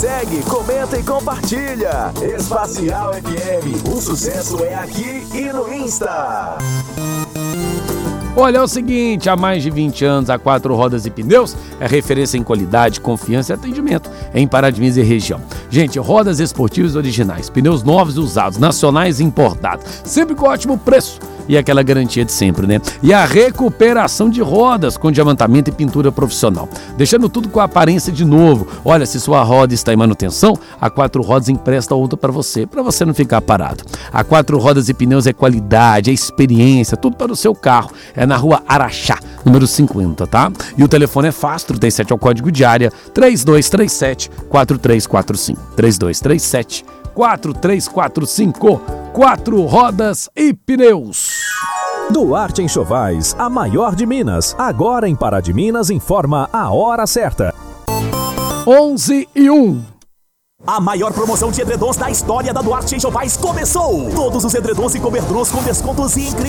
Segue, comenta e compartilha. Espacial FM, o sucesso é aqui e no Insta. Olha, é o seguinte, há mais de 20 anos, a Quatro Rodas e Pneus é referência em qualidade, confiança e atendimento em Pará de Minas e região. Gente, rodas esportivas originais, pneus novos e usados, nacionais e importados, sempre com ótimo preço e aquela garantia de sempre, né? E a recuperação de rodas com diamantamento e pintura profissional, deixando tudo com a aparência de novo. Olha, se sua roda está em manutenção, a Quatro Rodas empresta outra para você não ficar parado. A Quatro Rodas e Pneus é qualidade, é experiência, tudo para o seu carro. É na rua Araxá, número 50, tá? E o telefone é fácil, 37 é o código de área, 3237-4345. 3237-4345. Quatro Rodas e Pneus. Duarte Enxovais, a maior de Minas. Agora em Pará de Minas informa a hora certa. 11:01. A maior promoção de edredons da história da Duarte Enxovais começou! Todos os edredons e cobertores com descontos incríveis.